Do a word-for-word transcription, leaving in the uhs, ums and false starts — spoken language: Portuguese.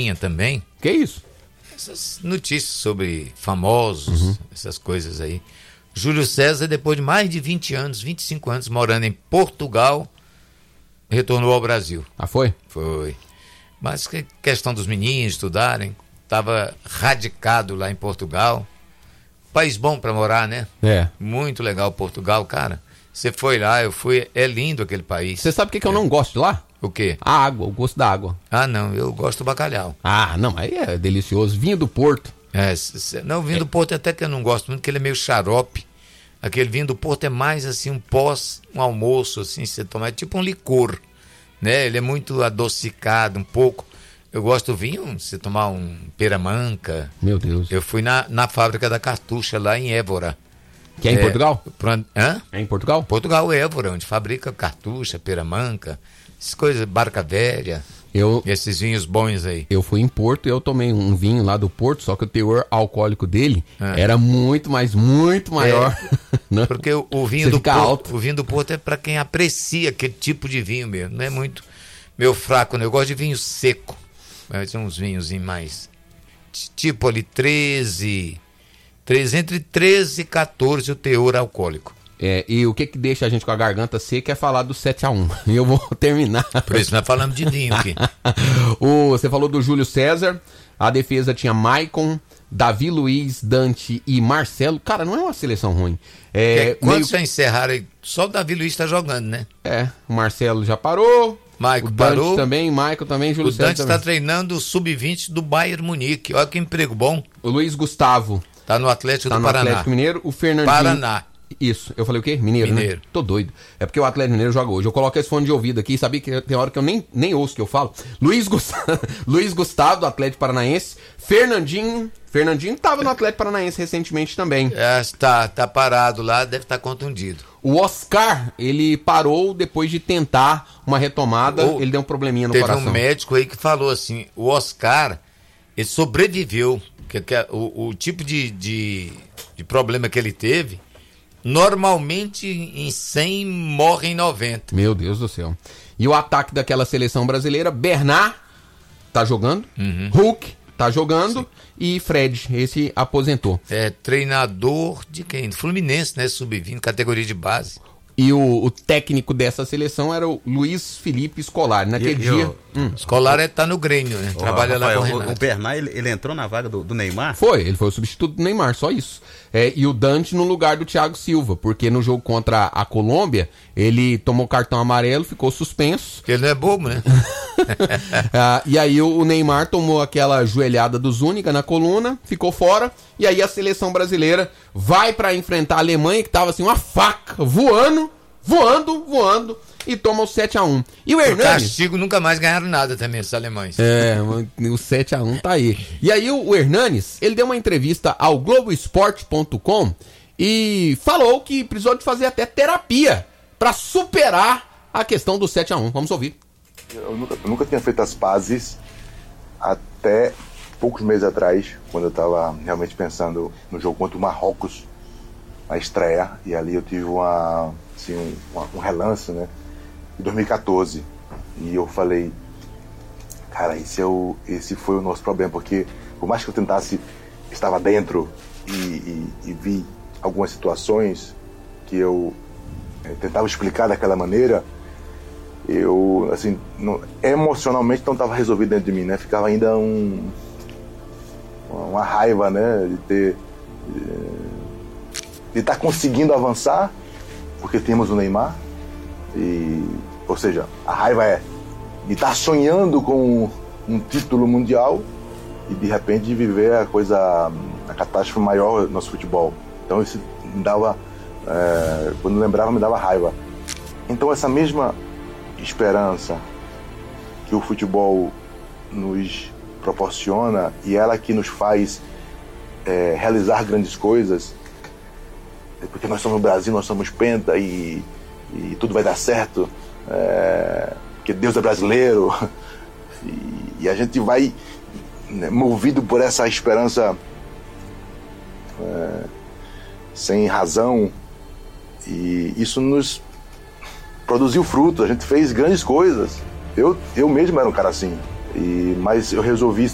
Peninha também. Que isso? Essas notícias sobre famosos, uhum. essas coisas aí. Júlio César, depois de mais de vinte anos, vinte e cinco anos, morando em Portugal, retornou ao Brasil. Ah, foi? Foi. Mas que questão dos meninos estudarem, estava radicado lá em Portugal. País bom para morar, né? É. Muito legal Portugal, cara. Você foi lá, eu fui, é lindo aquele país. Você sabe o que, que eu é. não gosto de lá? O quê? A água, o gosto da água. Ah, não, eu gosto do bacalhau. Ah, não, aí é delicioso. Vinho do Porto. É, cê, não, vinho é. do Porto até que eu não gosto muito, porque ele é meio xarope. Aquele vinho do Porto é mais assim, um pós, um almoço, assim, você toma, é tipo um licor, né? Ele é muito adocicado, um pouco. Eu gosto do vinho, você tomar um peramanca. Meu Deus. Eu fui na, na fábrica da Cartucha, lá em Évora. Que é em é, Portugal? Pra, hã? É em Portugal? Portugal, Évora, onde fabrica cartucha, peramanca, essas coisas, barca velha, eu, esses vinhos bons aí. Eu fui em Porto e eu tomei um vinho lá do Porto, só que o teor alcoólico dele ah. era muito, mas muito maior. É, porque o, o, vinho do Porto, o vinho do Porto é para quem aprecia aquele tipo de vinho mesmo, não é muito meu fraco, né? Eu gosto de vinho seco, mas uns vinhos mais, tipo ali treze... entre treze e quatorze o teor alcoólico. É, e o que que deixa a gente com a garganta seca é falar do sete a um. E eu vou terminar. Por isso nós falamos de vinho aqui. o, você falou do Júlio César, a defesa tinha Maicon, Davi Luiz, Dante e Marcelo. Cara, não é uma seleção ruim. É, é, quando meio... já encerraram, só o Davi Luiz está jogando, né? É, o Marcelo já parou. Maicon o Dante parou. também, Maicon também, Júlio o César Dante está treinando o sub vinte do Bayern Munique. Olha que emprego bom. O Luiz Gustavo tá no Atlético tá do no Paraná. Atlético Mineiro. O Fernandinho. Paraná. Isso, eu falei o quê? Mineiro, Mineiro. Né? Tô doido. É porque o Atlético Mineiro joga hoje. Eu coloco esse fone de ouvido aqui, sabia que tem hora que eu nem, nem ouço o que eu falo. Luiz Gustavo, Luiz Gustavo, do Atlético Paranaense. Fernandinho. Fernandinho tava no Atlético Paranaense recentemente também. É, tá, tá parado lá, deve estar tá contundido. O Oscar, ele parou depois de tentar uma retomada, o, ele deu um probleminha no teve coração. Teve um médico aí que falou assim, o Oscar, ele sobreviveu, que, que o, o tipo de, de, de problema que ele teve, normalmente em cem morre em noventa. Meu Deus do céu. E o ataque daquela seleção brasileira, Bernard tá jogando, uhum. Hulk tá jogando. Sim. E Fred, esse aposentou. É treinador de quem? Fluminense, né? sub vinte, categoria de base. E o, o técnico dessa seleção era o Luiz Felipe Scolari. Naquele e, dia... O hum. Scolari está no Grêmio, né? Oh, Trabalha Rafael, lá com o Renato. O Bernard, ele, ele entrou na vaga do, do Neymar? Foi, ele foi o substituto do Neymar, só isso. É, e o Dante no lugar do Thiago Silva, porque no jogo contra a Colômbia, ele tomou cartão amarelo, ficou suspenso. Ele não é bobo, né? ah, e aí o Neymar tomou aquela joelhada do Zúñiga na coluna, ficou fora, e aí a seleção brasileira vai para enfrentar a Alemanha, que tava assim, uma faca, voando, voando, voando, e toma o sete a um. E o Hernanes... Por castigo nunca mais ganharam nada também, esses alemães. É, o sete a um tá aí. E aí o, o Hernanes, ele deu uma entrevista ao Globo Esporte ponto com e falou que precisou de fazer até terapia para superar a questão do sete a um. Vamos ouvir. Eu nunca, eu nunca tinha feito as pazes até poucos meses atrás, quando eu estava realmente pensando no jogo contra o Marrocos, na estreia, e ali eu tive uma, assim, um, uma, um relance, né, em dois mil e quatorze, e eu falei, cara, esse, é o, esse foi o nosso problema, porque por mais que eu tentasse, estava dentro e, e, e vi algumas situações que eu é, tentava explicar daquela maneira, eu, assim, não, emocionalmente não estava resolvido dentro de mim, né? Ficava ainda um, uma raiva, né? De ter, de estar conseguindo avançar, porque temos o Neymar, e, ou seja, a raiva é de estar sonhando com um título mundial e de repente viver a coisa, a catástrofe maior do nosso futebol. Então isso me dava, é, quando lembrava me dava raiva. Então essa mesma esperança que o futebol nos proporciona e ela que nos faz é, realizar grandes coisas, porque nós somos o Brasil, nós somos penta e, e tudo vai dar certo, é, porque Deus é brasileiro, e, e a gente vai, né, movido por essa esperança é, sem razão, e isso nos produziu fruto, a gente fez grandes coisas. Eu, eu mesmo era um cara assim, e, mas eu resolvi